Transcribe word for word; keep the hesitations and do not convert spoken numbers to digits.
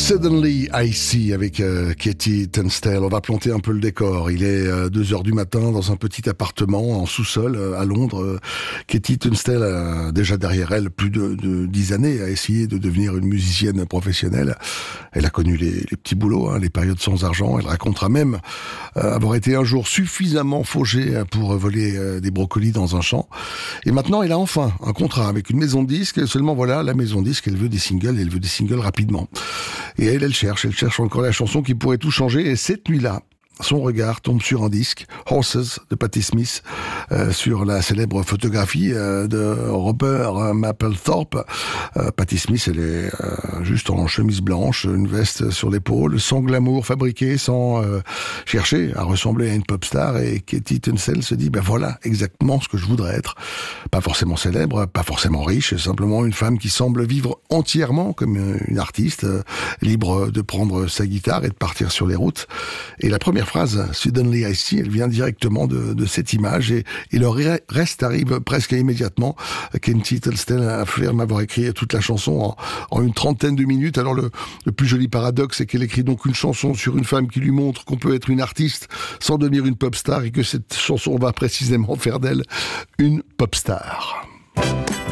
Suddenly I See avec euh, Katie Tunstall. On va planter un peu le décor. Il est euh, deux heures du matin dans un petit appartement en sous-sol euh, à Londres. Euh, Katie Tunstall a déjà derrière elle plus de, de dix années à essayer de devenir une musicienne professionnelle. Elle a connu les, les petits boulots, hein, les périodes sans argent. Elle racontera même euh, avoir été un jour suffisamment fauchée pour voler euh, des brocolis dans un champ. Et maintenant, elle a enfin un contrat avec une maison de disques. Seulement voilà, la maison de disques, elle veut des singles, elle veut des singles rapidement. Et elle, elle cherche, elle cherche encore la chanson qui pourrait tout changer. Et cette nuit-là, son regard tombe sur un disque, Horses, de Patti Smith, euh, sur la célèbre photographie euh, de Robert Mapplethorpe. Euh, Patti Smith, elle est euh, juste en chemise blanche, une veste sur l'épaule, sans glamour, fabriquée, sans euh, chercher à ressembler à une pop star. Et Katie Tunstall se dit, ben voilà, exactement ce que je voudrais être. Pas forcément célèbre, pas forcément riche, simplement une femme qui semble vivre entièrement comme une artiste, euh, libre de prendre sa guitare et de partir sur les routes. Et la première phrase, Suddenly I See, elle vient directement de, de cette image et, et le reste arrive presque immédiatement. Katie Tunstall affirme avoir écrit toute la chanson en, en une trentaine de minutes. Alors le, le plus joli paradoxe, c'est qu'elle écrit donc une chanson sur une femme qui lui montre qu'on peut être une artiste sans devenir une pop star et que cette chanson va précisément faire d'elle une pop star.